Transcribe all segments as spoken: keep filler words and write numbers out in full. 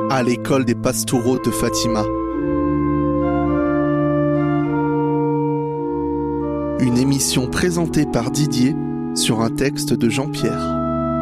à l'école des Pastoureaux de Fatima. Une émission présentée par Didier sur un texte de Jean-Pierre.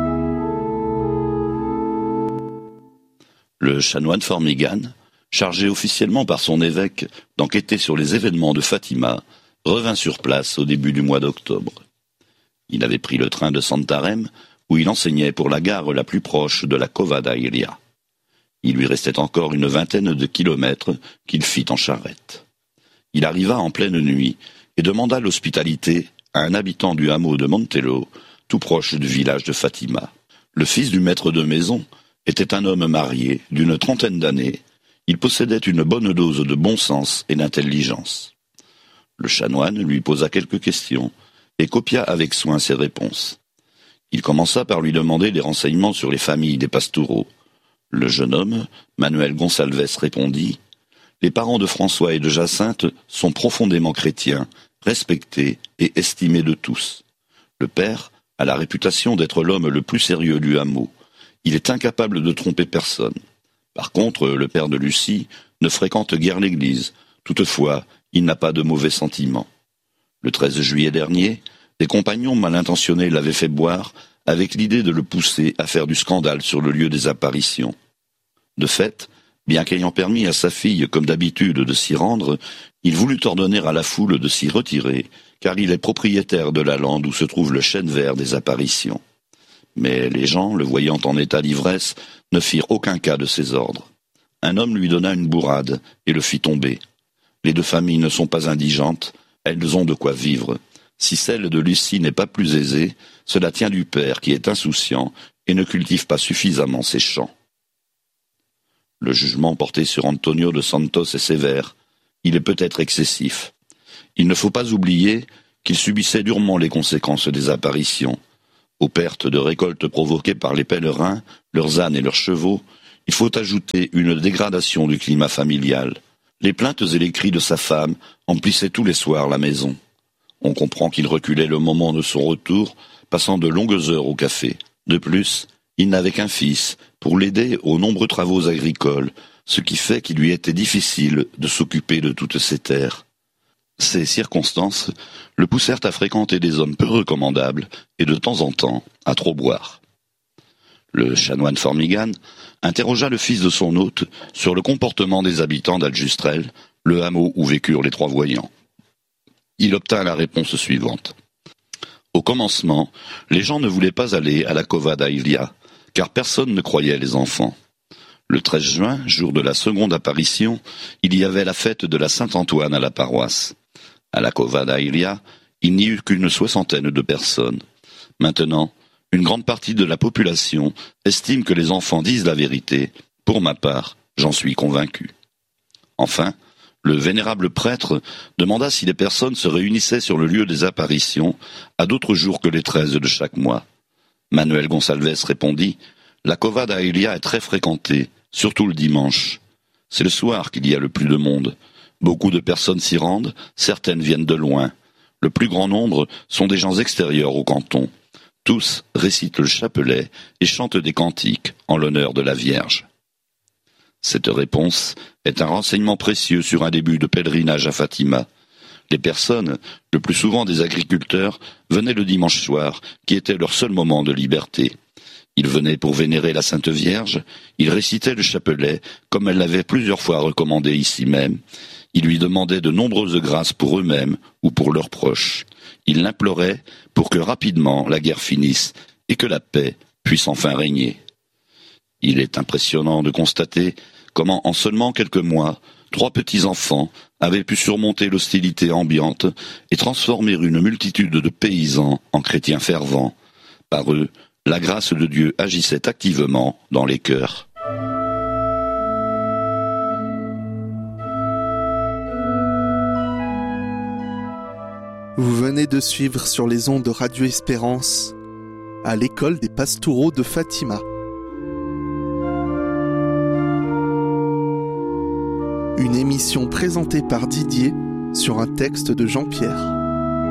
Le chanoine Formigan, chargé officiellement par son évêque d'enquêter sur les événements de Fatima, revint sur place au début du mois d'octobre. Il avait pris le train de Santarém, où il enseignait pour la gare la plus proche de la Cova da Iria. Il lui restait encore une vingtaine de kilomètres qu'il fit en charrette. Il arriva en pleine nuit et demanda l'hospitalité à un habitant du hameau de Montelo, tout proche du village de Fatima. Le fils du maître de maison était un homme marié d'une trentaine d'années. Il possédait une bonne dose de bon sens et d'intelligence. Le chanoine lui posa quelques questions et copia avec soin ses réponses. Il commença par lui demander des renseignements sur les familles des Pastoureaux. Le jeune homme, Manuel Gonçalves, répondit « Les parents de François et de Jacinthe sont profondément chrétiens, respectés et estimés de tous. Le père a la réputation d'être l'homme le plus sérieux du hameau. Il est incapable de tromper personne. Par contre, le père de Lucie ne fréquente guère l'église. Toutefois, il n'a pas de mauvais sentiments. Le treize juillet dernier, des compagnons mal intentionnés l'avaient fait boire avec l'idée de le pousser à faire du scandale sur le lieu des apparitions. De fait, bien qu'ayant permis à sa fille, comme d'habitude, de s'y rendre, il voulut ordonner à la foule de s'y retirer, car il est propriétaire de la lande où se trouve le chêne vert des apparitions. Mais les gens, le voyant en état d'ivresse, ne firent aucun cas de ses ordres. Un homme lui donna une bourrade et le fit tomber. Les deux familles ne sont pas indigentes, elles ont de quoi vivre. Si celle de Lucie n'est pas plus aisée, cela tient du père qui est insouciant et ne cultive pas suffisamment ses champs. Le jugement porté sur Antonio de Santos est sévère. Il est peut-être excessif. Il ne faut pas oublier qu'il subissait durement les conséquences des apparitions. Aux pertes de récoltes provoquées par les pèlerins, leurs ânes et leurs chevaux, il faut ajouter une dégradation du climat familial. Les plaintes et les cris de sa femme emplissaient tous les soirs la maison. On comprend qu'il reculait le moment de son retour, passant de longues heures au café. De plus, il n'avait qu'un fils pour l'aider aux nombreux travaux agricoles, ce qui fait qu'il lui était difficile de s'occuper de toutes ces terres. Ces circonstances le poussèrent à fréquenter des hommes peu recommandables et de temps en temps à trop boire. Le chanoine Formigan interrogea le fils de son hôte sur le comportement des habitants d'Aljustrel, le hameau où vécurent les trois voyants. Il obtint la réponse suivante. Au commencement, les gens ne voulaient pas aller à la Cova da Iria, car personne ne croyait les enfants. Le treize juin, jour de la seconde apparition, il y avait la fête de la Saint-Antoine à la paroisse. À la Cova da Iria, il n'y eut qu'une soixantaine de personnes. Maintenant, une grande partie de la population estime que les enfants disent la vérité. Pour ma part, j'en suis convaincu. Enfin, le vénérable prêtre demanda si les personnes se réunissaient sur le lieu des apparitions à d'autres jours que les treize de chaque mois. Manuel Gonçalves répondit « La Cova da Iria est très fréquentée, surtout le dimanche. C'est le soir qu'il y a le plus de monde. Beaucoup de personnes s'y rendent, certaines viennent de loin. Le plus grand nombre sont des gens extérieurs au canton. Tous récitent le chapelet et chantent des cantiques en l'honneur de la Vierge. » Cette réponse est un renseignement précieux sur un début de pèlerinage à Fatima. Les personnes, le plus souvent des agriculteurs, venaient le dimanche soir, qui était leur seul moment de liberté. Ils venaient pour vénérer la Sainte Vierge, ils récitaient le chapelet, comme elle l'avait plusieurs fois recommandé ici même. Ils lui demandaient de nombreuses grâces pour eux-mêmes ou pour leurs proches. Ils l'imploraient pour que rapidement la guerre finisse et que la paix puisse enfin régner. Il est impressionnant de constater comment, en seulement quelques mois, trois petits-enfants avaient pu surmonter l'hostilité ambiante et transformer une multitude de paysans en chrétiens fervents. Par eux, la grâce de Dieu agissait activement dans les cœurs. Vous venez de suivre sur les ondes de Radio Espérance à l'école des Pastoureaux de Fatima. Une émission présentée par Didier sur un texte de Jean-Pierre.